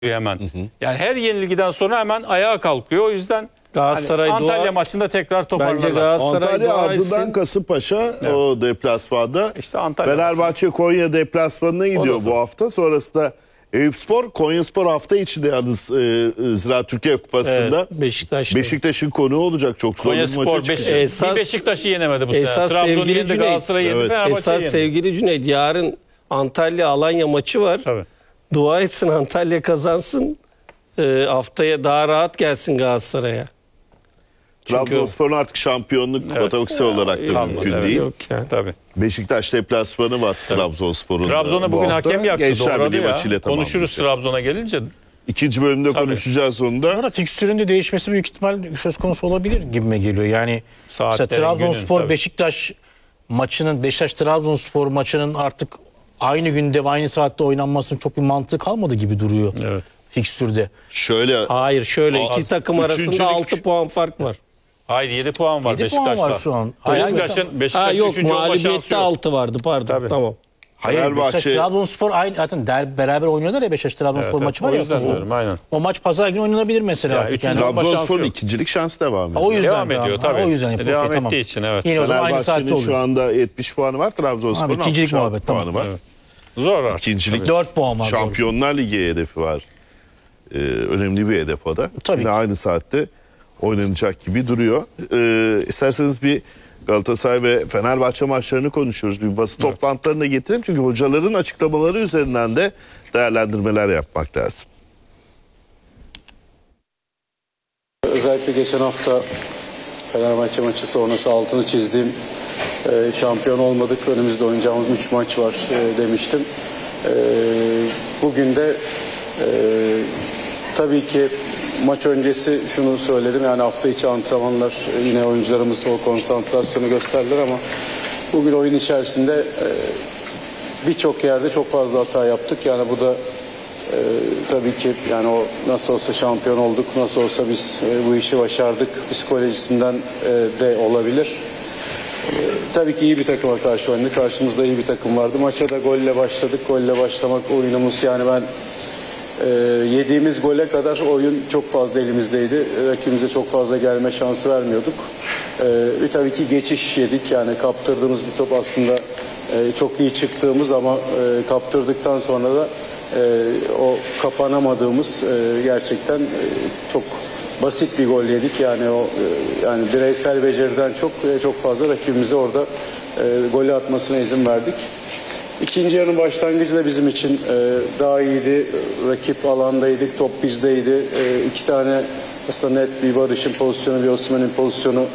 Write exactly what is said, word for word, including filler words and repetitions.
hemen. Hı hı. Yani her yenilgiden sonra hemen ayağa kalkıyor. O yüzden Galatasaray hani Antalya Doğa, maçında tekrar toparlarlar. bence Galatasaray Antalya Doğa ardından etsin. Kasımpaşa evet. O deplasmanda. İşte Antalya Fenerbahçe Konya deplasmanına gidiyor bu hafta. Sonrasında Eyüpspor, Konyaspor hafta içinde yalnız e, Ziraat Türkiye Kupası'nda Evet, Beşiktaş. Beşiktaş'ın konuğu olacak. Çok zor bir Konyaspor maça beş, çıkacak. Esas- bir Beşiktaş'ı yenemedi bu sene. esas Trabzon'u sevgili yendi, Cüneyt. Galatasaray'ı yendi, Evet. Fenerbahçe'yi Esas yendi. sevgili Cüneyt, yarın Antalya-Alanya maçı var. Tabii. Dua etsin Antalya kazansın. Ee, haftaya daha rahat gelsin Galatasaray'a. Trabzonspor'un artık şampiyonluk Evet. matematiksel olarak da Kalmadı, mümkün evet. değil. Yok yani. Tabii. Beşiktaş deplasmanı var Trabzonspor'un. Trabzon'a bu bugün hafta. hakem yaktı. Gençler Doğradı Birliği ya. maçıyla Konuşuruz tamamlayacak. Trabzon'a gelince. İkinci bölümde Tabii. konuşacağız onu da. Burada fikstürün de değişmesi büyük ihtimal söz konusu olabilir gibime geliyor. Yani Saatlerin, mesela Trabzonspor günün, tabii. Beşiktaş maçının Beşiktaş Trabzonspor maçının artık aynı günde ve aynı saatte oynanmasının çok bir mantığı kalmadı gibi duruyor. Evet. Fikstürde. Şöyle Hayır şöyle Aa, iki takım arasında üçüncülük- altı puan fark var. Hayır yedi puan var yedi puan Beşiktaş'ta. var şu an. Hayır, Beşiktaş'ın Beşiktaş Ha yok, üçüncü olma şansı mağlubiyette yok. altı vardı pardon. Tabii. Tamam. Hayır Fenerbahçe- Beşiktaş Trabzonspor aynı zaten der, beraber oynuyorlar ya Beşiktaş Trabzonspor Evet, maçı evet. var O ya. yüzden hafta sonu. diyorum, aynen. O maç pazar günü oynanabilir mesela. Ya, artık üçüncü yani. olma şansı Trabzonspor'un yok. ikincilik şansı devam ediyor. O yüzden Devam ediyor tamam. tabii. O yüzden E, yapıyor. devam Okey, tamam. ettiği için, evet. Yine o zaman aynı saatte Fenerbahçe'nin şu oluyor. anda yetmiş puanı var. Trabzonspor'un Abi, ikincilik altmış altı muhabbet, tamam. puanı var. Evet. Zor artık. İkincilik dört puan var. Şampiyonlar Ligi hedefi var. Ee, önemli bir hedef o da. Tabii Yine ki. aynı saatte oynanacak gibi duruyor. Ee, isterseniz bir Galatasaray ve Fenerbahçe maçlarını konuşuyoruz. Bir basın toplantılarını da getirelim. Çünkü hocaların açıklamaları üzerinden de değerlendirmeler yapmak lazım. Özellikle geçen hafta Fenerbahçe maçı sonrası altını çizdiğim e, şampiyon olmadık. Önümüzde oynayacağımız üç maç var e, demiştim. E, bugün de e, tabii ki maç öncesi şunu söyledim. Yani hafta içi antrenmanlar e, yine oyuncularımız o konsantrasyonu gösterdiler ama bugün oyun içerisinde e, birçok yerde çok fazla hata yaptık. Yani bu da Ee, tabii ki yani o nasıl olsa şampiyon olduk, nasıl olsa biz e, bu işi başardık psikolojisinden e, de olabilir. E, tabii ki iyi bir takıma karşı oynadık. Karşımızda iyi bir takım vardı. Maça da golle başladık. Golle başlamak oyunumuz yani ben e, yediğimiz gole kadar oyun çok fazla elimizdeydi. Rakibimize çok fazla gelme şansı vermiyorduk. E, ve tabii ki geçiş yedik. Yani kaptırdığımız bir top aslında e, çok iyi çıktığımız ama e, kaptırdıktan sonra da Ee, o kapanamadığımız e, gerçekten e, çok basit bir gol yedik. Yani o e, yani bireysel beceriden çok e, çok fazla rakibimize orada e, golü atmasına izin verdik. İkinci yarının başlangıcı da bizim için e, daha iyiydi. Rakip alandaydık, top bizdeydi. E, iki tane aslında net bir Barış'ın pozisyonu, bir Osimhen'in pozisyonu